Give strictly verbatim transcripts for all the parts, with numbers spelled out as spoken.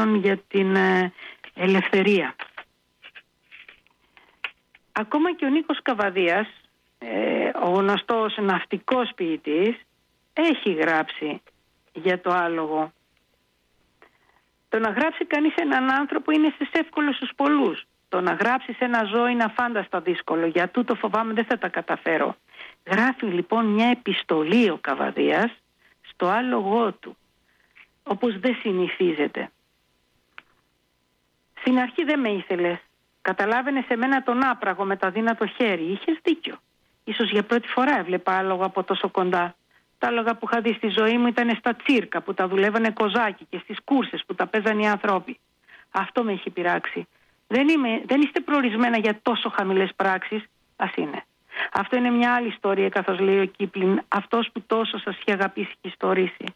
Ελλήνων για την ε, ελευθερία. Ακόμα και ο Νίκος Καβαδίας, ε, ο γνωστός ναυτικός ποιητής, έχει γράψει για το άλογο. Το να γράψει κανείς έναν άνθρωπο είναι στις εύκολο στους πολλούς. Το να γράψεις ένα ζώο είναι αφάνταστα δύσκολο. Για τούτο φοβάμαι δεν θα τα καταφέρω. Γράφει λοιπόν μια επιστολή ο Καβαδίας στο άλογό του, όπως δεν συνηθίζεται. Στην αρχή δεν με ήθελες. Καταλάβαινε σε μένα τον άπραγο με τα δύνατο χέρι. Είχες δίκιο. Ίσως για πρώτη φορά έβλεπα άλογο από τόσο κοντά. Τα άλογα που είχα δει στη ζωή μου ήταν στα τσίρκα που τα δουλεύανε κοζάκι και στις κούρσες που τα παίζανε οι άνθρωποι. Αυτό με έχει πειράξει. Δεν, είμαι, δεν είστε προορισμένα για τόσο χαμηλές πράξεις. Ας είναι. Αυτό είναι μια άλλη ιστορία, καθώς λέει ο Κίπλιν, αυτός που τόσο σας έχει αγαπήσει και ιστορήσει.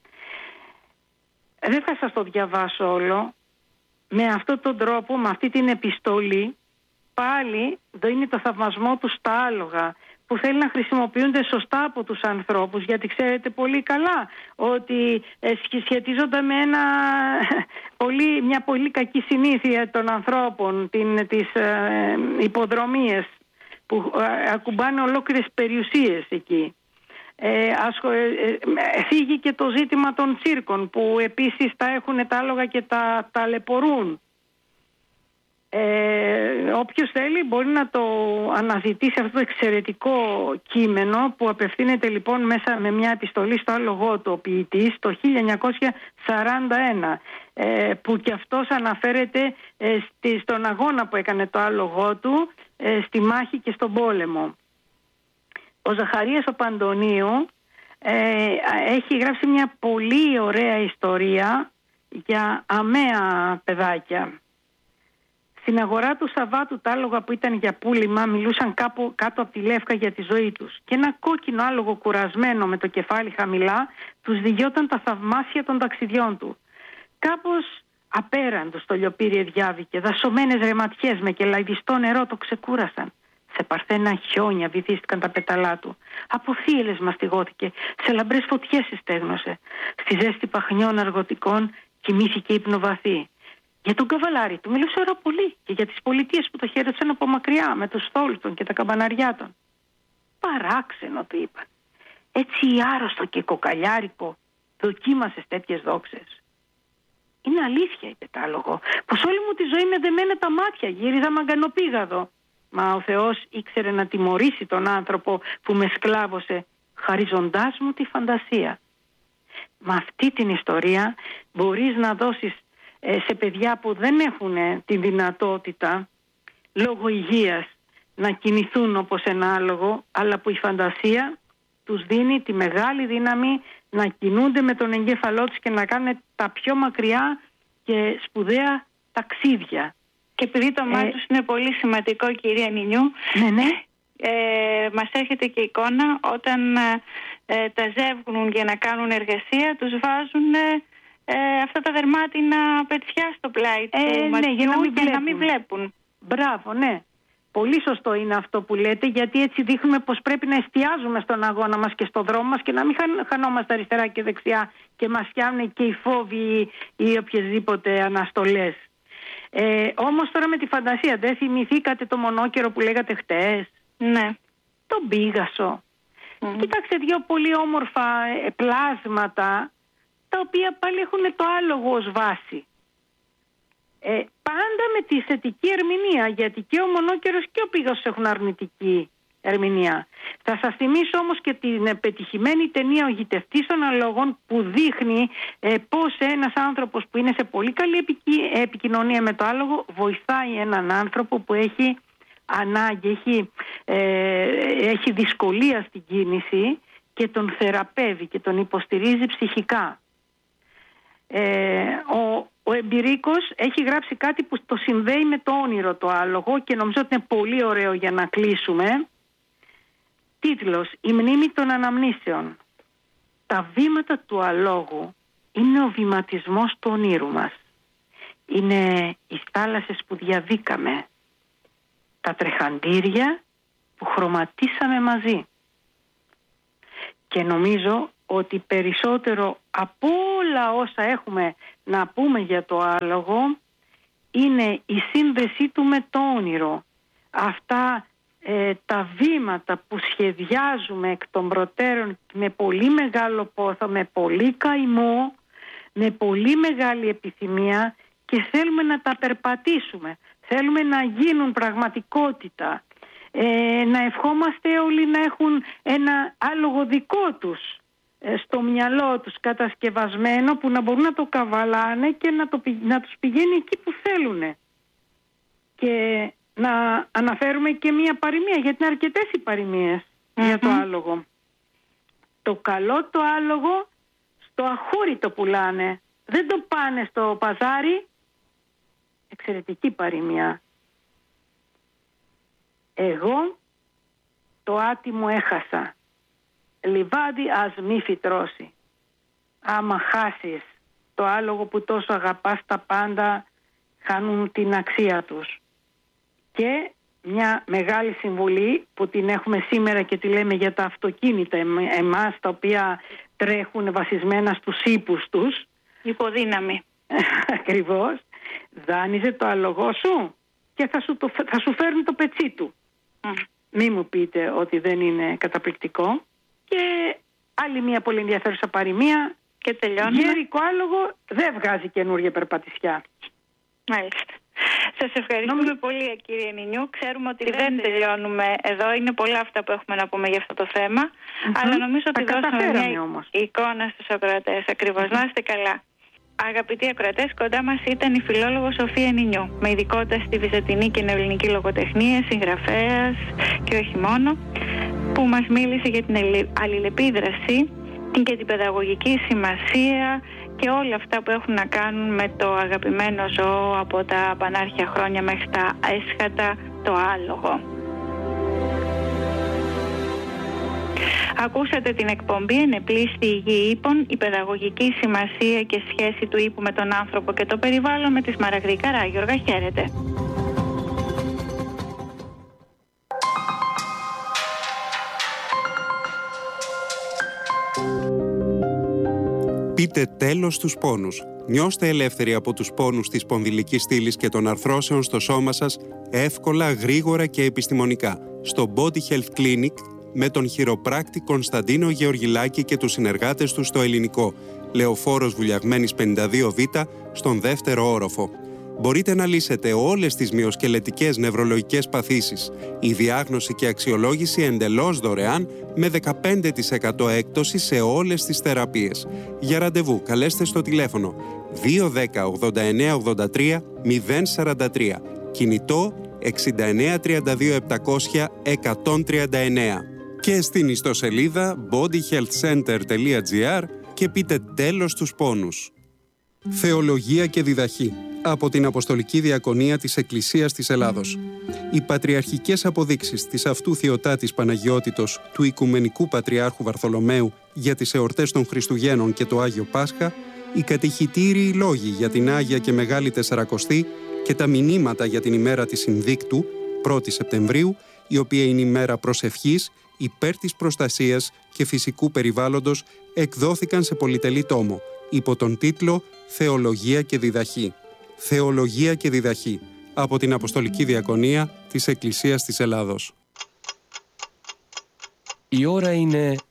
Δεν θα σας το διαβάσω όλο. Με αυτόν τον τρόπο, με αυτή την επιστολή, πάλι δίνει το θαυμασμό του στα άλογα, που θέλει να χρησιμοποιούνται σωστά από τους ανθρώπους, γιατί ξέρετε πολύ καλά ότι σχετίζονται με ένα, πολύ, μια πολύ κακή συνήθεια των ανθρώπων, την, τις ε, υποδρομίες που ε, ακουμπάνε ολόκληρες περιουσίες εκεί. Ε, ασχο, ε, ε, φύγει και το ζήτημα των τσίρκων που επίσης τα έχουν τα άλογα και τα ταλαιπωρούν. Ε, όποιος θέλει μπορεί να το αναζητήσει αυτό το εξαιρετικό κείμενο που απευθύνεται λοιπόν μέσα με μια επιστολή στο άλογό του ο ποιητής το χίλια εννιακόσια σαράντα ένα, ε, που και αυτός αναφέρεται ε, στη, στον αγώνα που έκανε το άλογό του ε, στη μάχη και στον πόλεμο. Ο Ζαχαρίας ο Παντονίου ε, έχει γράψει μια πολύ ωραία ιστορία για αμαία παιδάκια. Στην αγορά του Σαββάτου τα άλογα που ήταν για πούλημα μιλούσαν κάπου κάτω από τη λεύκα για τη ζωή τους. Και ένα κόκκινο άλογο κουρασμένο με το κεφάλι χαμηλά τους διηγιόταν τα θαυμάσια των ταξιδιών του. Κάπως απέραντο στο λιοπύρι εδιάβηκε, δασωμένες ρεματιές με κελαϊδιστό νερό το ξεκούρασαν. Σε παρθένα χιόνια βυθίστηκαν τα πέταλά του. Από θύελες μαστιγώθηκε, σε λαμπρές φωτιές εστέγνωσε. Στη ζέστη παχνιών αργοτικών κοιμήθηκε ύπνο βαθύ. Για τον καβαλάρι του μιλούσε ώρα πολύ και για τις πολιτείες που το χαίρεψαν από μακριά με τους στόλους των και τα καμπαναριά των. Παράξενο, του είπαν. Έτσι άρρωστο και κοκαλιάρικο δοκίμασες τέτοιες δόξες. Είναι αλήθεια, είπε τ' άλογο, πως όλη μου τη ζωή είναι δεμένα τα μάτια, γύριζα μαγκανοπήγαδο. Μα ο Θεός ήξερε να τιμωρήσει τον άνθρωπο που με σκλάβωσε, χαριζοντάς μου τη φαντασία. Με αυτή την ιστορία μπορείς να δώσεις σε παιδιά που δεν έχουν τη δυνατότητα λόγω υγείας να κινηθούν όπως ένα άλογο, αλλά που η φαντασία τους δίνει τη μεγάλη δύναμη να κινούνται με τον εγκέφαλό τους και να κάνουν τα πιο μακριά και σπουδαία ταξίδια. Και επειδή το μάτι τους είναι πολύ σημαντικό, κυρία Νινιού, ναι, ναι. Ε, μας έρχεται και εικόνα όταν ε, τα ζεύγουν για να κάνουν εργασία, τους βάζουν ε, αυτά τα δερμάτινα πετσιά στο πλάι του ε, ματιού, ναι, για να μην, για να μην βλέπουν. Μπράβο, ναι. Πολύ σωστό είναι αυτό που λέτε, γιατί έτσι δείχνουμε πως πρέπει να εστιάζουμε στον αγώνα μας και στον δρόμο μας και να μην χανόμαστε αριστερά και δεξιά και μας πιάνουν και οι φόβοι ή οποιασδήποτε αναστολές. Ε, όμως τώρα με τη φαντασία, δεν θυμηθήκατε το μονόκερο που λέγατε χτες? Ναι. Τον Πίγασο. Mm. Κοιτάξτε, δύο πολύ όμορφα πλάσματα, τα οποία πάλι έχουν το άλογο ως βάση. Ε, πάντα με τη θετική ερμηνεία, γιατί και ο μονόκερος και ο Πίγασος έχουν αρνητική ερμηνεία. Θα σας θυμίσω όμως και την πετυχημένη ταινία «Ο γητευτής των αλόγων», που δείχνει ε, πως ένας άνθρωπος που είναι σε πολύ καλή επικοι... επικοινωνία με το άλογο βοηθάει έναν άνθρωπο που έχει ανάγκη, έχει, ε, έχει δυσκολία στην κίνηση και τον θεραπεύει και τον υποστηρίζει ψυχικά. Ε, ο, ο Εμπειρίκος έχει γράψει κάτι που το συνδέει με το όνειρο το άλογο και νομίζω ότι είναι πολύ ωραίο για να κλείσουμε. Τίτλος: «Η μνήμη των αναμνήσεων». Τα βήματα του αλόγου είναι ο βηματισμός του ονείρου μας. Είναι οι θάλασσες που διαβήκαμε, τα τρεχαντήρια που χρωματίσαμε μαζί. Και νομίζω ότι περισσότερο από όλα όσα έχουμε να πούμε για το άλογο είναι η σύνδεσή του με το όνειρο. Αυτά ε, τα βήματα που σχεδιάζουμε εκ των προτέρων με πολύ μεγάλο πόθο, με πολύ καημό, με πολύ μεγάλη επιθυμία και θέλουμε να τα περπατήσουμε. Θέλουμε να γίνουν πραγματικότητα. Ε, να ευχόμαστε όλοι να έχουν ένα άλογο δικό τους ε, στο μυαλό τους κατασκευασμένο, που να μπορούν να το καβαλάνε και να, το, να τους πηγαίνει εκεί που θέλουν. Και να αναφέρουμε και μία παροιμία, γιατί είναι αρκετές οι παροιμίες mm-hmm. για το άλογο. Το καλό το άλογο στο αχούρι το πουλάνε, δεν το πάνε στο παζάρι. Εξαιρετική παροιμία. Εγώ το άτι μου έχασα, λιβάδι ας μη φυτρώσει. Άμα χάσεις το άλογο που τόσο αγαπάς, τα πάντα χάνουν την αξία τους. Και μια μεγάλη συμβουλή που την έχουμε σήμερα και τη λέμε για τα αυτοκίνητα εμάς, τα οποία τρέχουν βασισμένα στους ύπους τους. Υποδύναμη. Ακριβώς. Δάνειζε το άλογο σου και θα σου, το, θα σου φέρουν το πετσί του. Mm. Μη μου πείτε ότι δεν είναι καταπληκτικό. Και άλλη μια πολύ ενδιαφέρουσα παροιμία. Και τελειώνουμε. Γέρικο άλογο δεν βγάζει καινούργια περπατησιά. Μάλιστα. Σας ευχαριστούμε Νομι... πολύ, κύριε Νινιού. Ξέρουμε ότι Τι δεν τελειώνουμε εδώ. Είναι πολλά αυτά που έχουμε να πούμε για αυτό το θέμα. Mm-hmm. Αλλά νομίζω ότι δώσαμε μια όμως. εικόνα στους ακροατές. Ακριβώς. Mm-hmm. Να είστε καλά. Αγαπητοί ακροατές, κοντά μας ήταν η φιλόλογος Σοφία Νινιού, με ειδικότητα στη βυζαντινή και νεοελληνική λογοτεχνία, συγγραφέας και όχι μόνο, που μας μίλησε για την αλληλεπίδραση και την παιδαγωγική σημασία και όλα αυτά που έχουν να κάνουν με το αγαπημένο ζώο από τα πανάρχια χρόνια μέχρι τα έσχατα, το άλογο. Ακούσατε την εκπομπή «Ενεπλήστη η γη ύπων, η παιδαγωγική σημασία και σχέση του ύπου με τον άνθρωπο και το περιβάλλον» με τη Σμαραγδή Καράγιοργα. Χαίρετε. Πείτε τέλος στους πόνους. Νιώστε ελεύθεροι από τους πόνους της σπονδυλικής στήλης και των αρθρώσεων στο σώμα σας εύκολα, γρήγορα και επιστημονικά. Στο Body Health Clinic με τον χειροπράκτη Κωνσταντίνο Γεωργιλάκη και τους συνεργάτες του στο Ελληνικό, Λεωφόρος Βουλιαγμένης πενήντα δύο Β, στον δεύτερο όροφο. Μπορείτε να λύσετε όλες τις μυοσκελετικές νευρολογικές παθήσεις. Η διάγνωση και αξιολόγηση εντελώς δωρεάν, με δεκαπέντε τοις εκατό έκπτωση σε όλες τις θεραπείες. Για ραντεβού καλέστε στο τηλέφωνο δύο ένα μηδέν ογδόντα εννέα ογδόντα τρία μηδέν σαράντα τρία, κινητό εξήντα εννέα τριάντα δύο επτακόσια εκατόν τριάντα εννέα και στην ιστοσελίδα body health center τελεία gr και πείτε τέλος στους πόνους. Θεολογία και διδαχή από την Αποστολική Διακονία της Εκκλησίας της Ελλάδος. Οι πατριαρχικές αποδείξεις της αυτού Θεοτάτης Παναγιώτητος του Οικουμενικού Πατριάρχου Βαρθολομαίου για τις εορτές των Χριστουγέννων και το Άγιο Πάσχα, οι κατηχητήριοι λόγοι για την Άγια και Μεγάλη Τεσσαρακοστή και τα μηνύματα για την ημέρα της Συνδίκτου, πρώτη Σεπτεμβρίου, η οποία είναι ημέρα προσευχής υπέρ της προστασίας και φυσικού περιβάλλοντος, εκδόθηκαν σε πολυτελή τόμο, υπό τον τίτλο «Θεολογία και διδαχή». Θεολογία και διδαχή, από την Αποστολική Διακονία της Εκκλησίας της Ελλάδος. Η ώρα είναι